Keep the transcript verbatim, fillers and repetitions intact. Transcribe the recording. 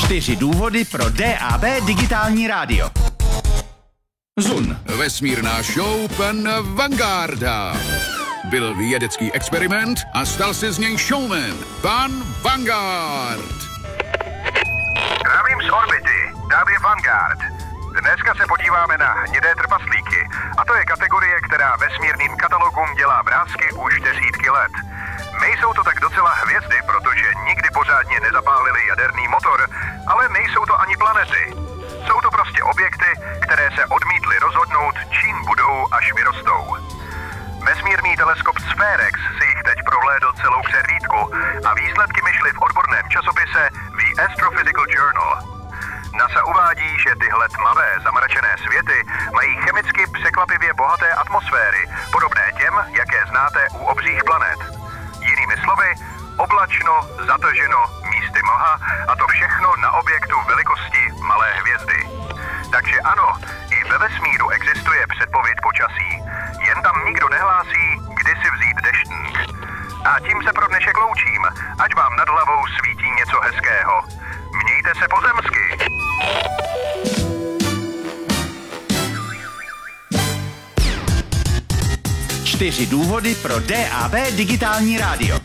Čtyři důvody pro D A B digitální rádio. Zun. Vesmírná show pan Vangarda. Byl vědecký experiment a stal se z něj showman. Pan Vanguard. Zdravím z orbity, tady je Vanguard. Dneska se podíváme na hnědé trpaslíky. A to je kategorie, která vesmírným katalogům dělá vrásky už desítky let. Nejsou to tak docela hvězdy, protože nikdy pořádně nezapálili jaderný motor, ale nejsou to ani planety. Jsou to prostě objekty, které se odmítly rozhodnout, čím budou, až vyrostou. Vesmírný teleskop Spherex si jich teď prohlédl celou přehlídku a výsledky myšly v odborném časopise The Astrophysical Journal. NASA uvádí, že tyhle tmavé zamračené světy mají chemicky překvapivě bohaté atmosféry, podobné těm, jaké znáte u obřích planet. Jinými slovy, oblačno, zataženo, místy mlha a to všechno na objektu velikosti malé hvězdy. Takže ano, i ve vesmíru existuje předpověď počasí, jen tam nikdo nehlásí, kdy si vzít deštník. A tím se pro dnešek loučím, ať vám nad hlavou svítí něco hezkého. Mějte se pozemsky. Čtyři důvody pro D A B digitální rádio.